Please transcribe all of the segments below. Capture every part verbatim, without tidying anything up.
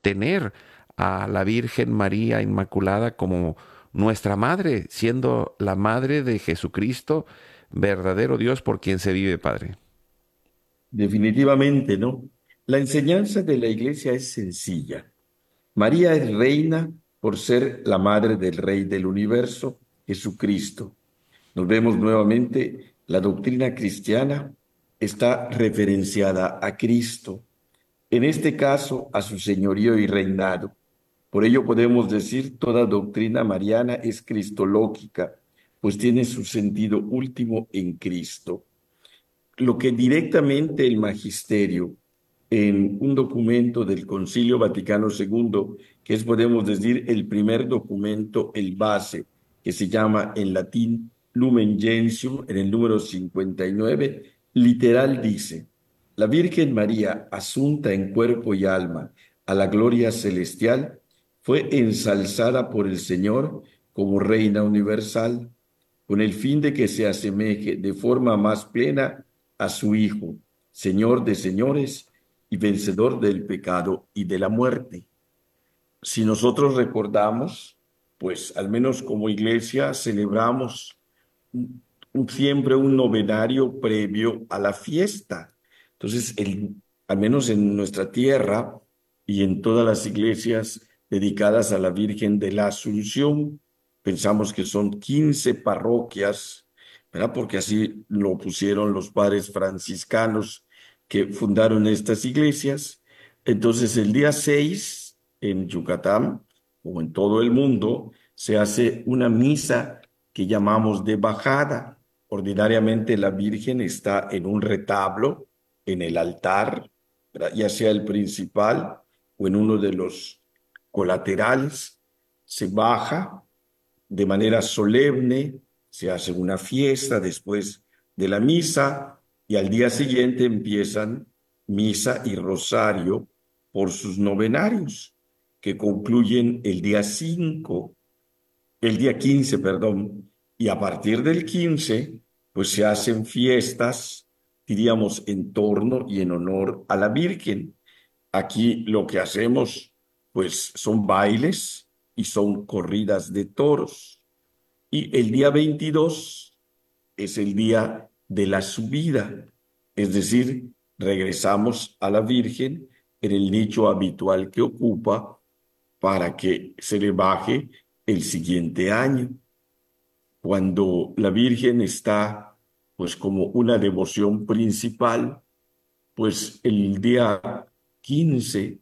tener a la Virgen María Inmaculada como nuestra madre, siendo la madre de Jesucristo, verdadero Dios por quien se vive, Padre. Definitivamente no. La enseñanza de la iglesia es sencilla. María es reina por ser la madre del Rey del universo, Jesucristo. Nos vemos nuevamente, la doctrina cristiana está referenciada a Cristo, en este caso a su señorío y reinado. Por ello podemos decir toda doctrina mariana es cristológica, pues tiene su sentido último en Cristo. Lo que directamente el magisterio en un documento del Concilio Vaticano segundo, que es, podemos decir, el primer documento, el base, que se llama en latín Lumen Gentium, en el número cincuenta y nueve, literal dice: la Virgen María, asunta en cuerpo y alma a la gloria celestial, fue ensalzada por el Señor como Reina universal, con el fin de que se asemeje de forma más plena a su Hijo, Señor de señores y vencedor del pecado y de la muerte. Si nosotros recordamos, pues al menos como iglesia celebramos un- un- siempre un novenario previo a la fiesta. Entonces, el, al menos en nuestra tierra y en todas las iglesias dedicadas a la Virgen de la Asunción, pensamos que son quince parroquias, ¿verdad? Porque así lo pusieron los padres franciscanos que fundaron estas iglesias. Entonces, el día seis en Yucatán o en todo el mundo se hace una misa que llamamos de bajada. Ordinariamente la Virgen está en un retablo, en el altar, ¿verdad? Ya sea el principal o en uno de los colaterales. Se baja de manera solemne, se hace una fiesta después de la misa y al día siguiente empiezan misa y rosario por sus novenarios, que concluyen el día cinco, el día quince, perdón, y a partir del quince, pues se hacen fiestas, diríamos, en torno y en honor a la Virgen. Aquí lo que hacemos, pues son bailes y son corridas de toros. Y el día veintidós es el día de la subida, es decir, regresamos a la Virgen en el nicho habitual que ocupa para que se le baje el siguiente año. Cuando la Virgen está, pues como una devoción principal, pues el día quince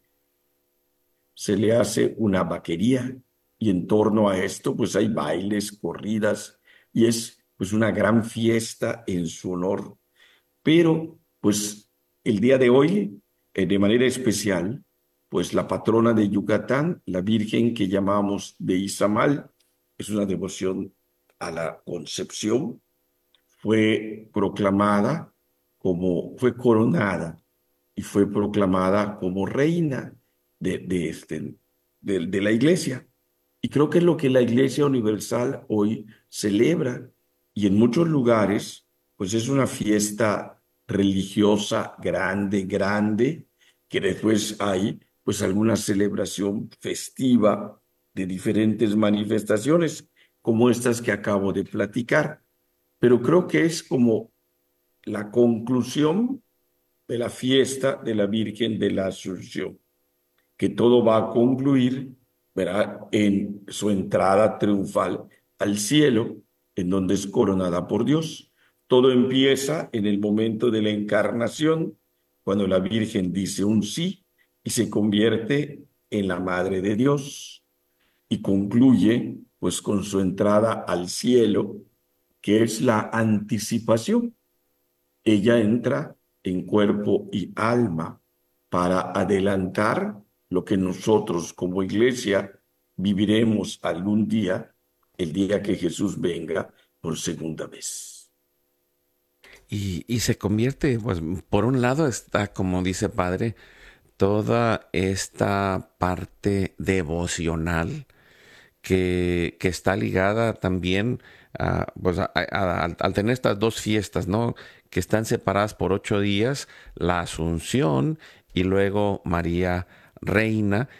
se le hace una vaquería y en torno a esto pues hay bailes, corridas y es pues una gran fiesta en su honor. Pero pues el día de hoy, eh, de manera especial, pues la patrona de Yucatán, la Virgen que llamamos de Izamal, es una devoción a la Concepción, fue proclamada como, fue coronada y fue proclamada como reina de, de, este, de, de la iglesia. Y creo que es lo que la Iglesia Universal hoy celebra. Y en muchos lugares, pues es una fiesta religiosa grande, grande, que después hay pues alguna celebración festiva de diferentes manifestaciones, como estas que acabo de platicar. Pero creo que es como la conclusión de la fiesta de la Virgen de la Asunción, que todo va a concluir, ¿verdad?, en su entrada triunfal al cielo, en donde es coronada por Dios. Todo empieza en el momento de la encarnación, cuando la Virgen dice un sí y se convierte en la Madre de Dios y concluye pues con su entrada al cielo, que es la anticipación. Ella entra en cuerpo y alma para adelantar lo que nosotros como iglesia viviremos algún día, el día que Jesús venga por segunda vez. Y, y se convierte, pues, por un lado está, como dice Padre, toda esta parte devocional que, que está ligada también a, pues, a- a- al, al tener estas dos fiestas, ¿no? Que están separadas por ocho días, la Asunción y luego María Reina.